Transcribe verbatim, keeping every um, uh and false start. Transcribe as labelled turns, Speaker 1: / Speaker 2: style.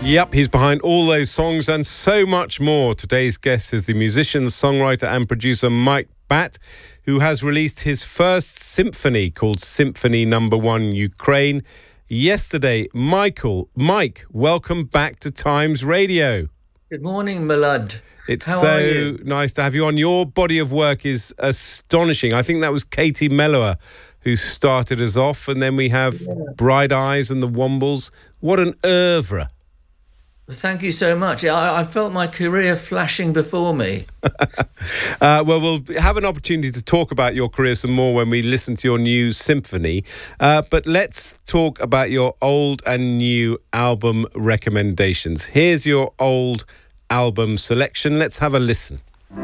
Speaker 1: Yep, he's behind all those songs and so much more. Today's guest is the musician, songwriter and producer Mike Batt, who has released his first symphony called Symphony Number One Ukraine yesterday. Michael, Mike, welcome back to Times Radio.
Speaker 2: Good morning, Milad.
Speaker 1: It's
Speaker 2: How
Speaker 1: so
Speaker 2: are you?
Speaker 1: nice to have you on. Your body of work is astonishing. I think that was Katie Mellower who started us off, and then we have yeah. Bright Eyes and the Wombles. What an oeuvre.
Speaker 2: Thank you so much. I, I felt my career flashing before me.
Speaker 1: uh, well, we'll have an opportunity to talk about your career some more when we listen to your new symphony. Uh, but let's talk about your old and new album recommendations. Here's your old album selection. Let's have a listen.